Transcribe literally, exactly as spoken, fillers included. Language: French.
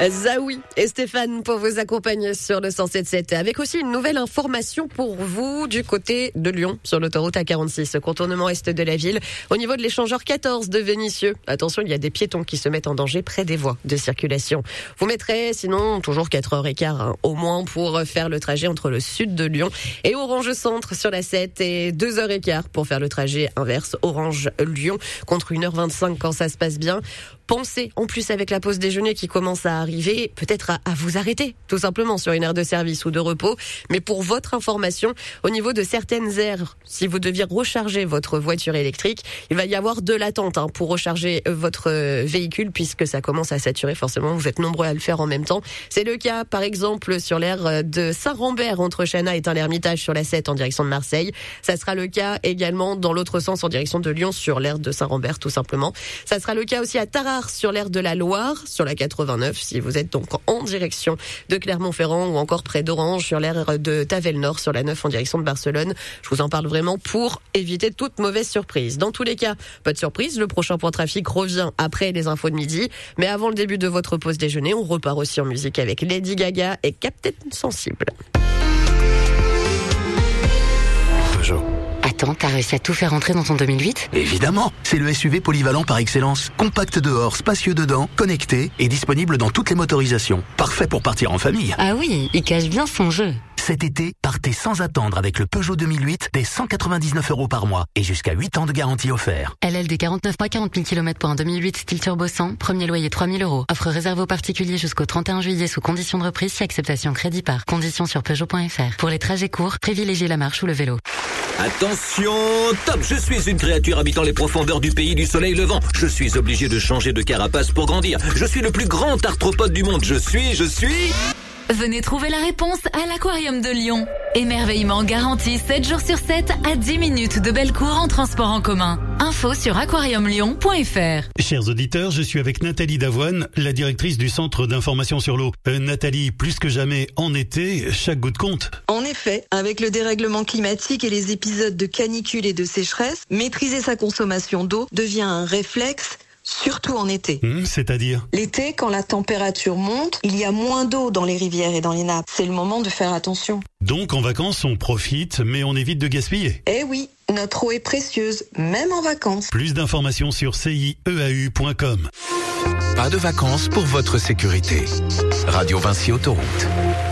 Zaoui et Stéphane pour vous accompagner sur le cent sept sept. Avec aussi une nouvelle information pour vous du côté de Lyon sur l'autoroute A quarante-six, contournement est de la ville. Au niveau de l'échangeur quatorze de Vénissieux, attention, il y a des piétons qui se mettent en danger près des voies de circulation. Vous mettrez sinon toujours quatre heures quinze hein, au moins pour faire le trajet entre le sud de Lyon et Orange Centre sur la sept et deux heures quinze pour faire le trajet inverse Orange Lyon contre une heure vingt-cinq quand ça se passe bien. Pensez en plus avec la pause déjeuner qui commence à arriver peut-être à, à vous arrêter tout simplement sur une aire de service ou de repos. Mais pour votre information, au niveau de certaines aires, si vous deviez recharger votre voiture électrique, il va y avoir de l'attente hein, pour recharger votre véhicule puisque ça commence à saturer. Forcément, vous êtes nombreux à le faire en même temps. C'est le cas par exemple sur l'aire de Saint-Rambert entre Chana et Tain-l'Hermitage sur la sept en direction de Marseille. Ça sera le cas également dans l'autre sens en direction de Lyon sur l'aire de Saint-Rambert tout simplement. Ça sera le cas aussi à Tarare sur l'aire de la Loire, sur la quatre-vingt-neuf, si vous êtes donc en direction de Clermont-Ferrand ou encore près d'Orange, sur l'aire de Tavel-Nord, sur la neuf en direction de Barcelone. Je vous en parle vraiment pour éviter toute mauvaise surprise. Dans tous les cas, pas de surprise, le prochain point trafic revient après les infos de midi. Mais avant le début de votre pause déjeuner, on repart aussi en musique avec Lady Gaga et Captain Sensible. Peugeot. Attends, t'as réussi à tout faire entrer dans ton deux mille huit ? Évidemment, c'est le S U V polyvalent par excellence. Compact dehors, spacieux dedans, connecté et disponible dans toutes les motorisations. Parfait pour partir en famille. Ah oui, il cache bien son jeu. Cet été, partez sans attendre avec le Peugeot deux mille huit dès cent quatre-vingt-dix-neuf euros par mois et jusqu'à huit ans de garantie offert. L L D quarante-neuf mois, quarante mille kilomètres pour un deux mille huit style turbo cent, premier loyer trois mille euros. Offre réservée aux particuliers jusqu'au trente et un juillet sous condition de reprise si acceptation crédit par. Conditions sur Peugeot point F R. Pour les trajets courts, privilégiez la marche ou le vélo. Attention, top, je suis une créature habitant les profondeurs du pays du soleil levant. Je suis obligé de changer de carapace pour grandir. Je suis le plus grand arthropode du monde. Je suis, je suis... Venez trouver la réponse à l'Aquarium de Lyon. Émerveillement garanti sept jours sur sept à dix minutes de Bellecour en transport en commun. Info sur aquarium lyon point F R. Chers auditeurs, je suis avec Nathalie Davoine, la directrice du Centre d'information sur l'eau. Euh, Nathalie, plus que jamais en été, chaque goutte compte. En effet, avec le dérèglement climatique et les épisodes de canicule et de sécheresse, maîtriser sa consommation d'eau devient un réflexe. Surtout en été. Mmh, c'est-à-dire ? L'été, quand la température monte, il y a moins d'eau dans les rivières et dans les nappes. C'est le moment de faire attention. Donc en vacances, on profite, mais on évite de gaspiller. Eh oui, notre eau est précieuse, même en vacances. Plus d'informations sur C I E A U point com. Pas de vacances pour votre sécurité. Radio Vinci Autoroute.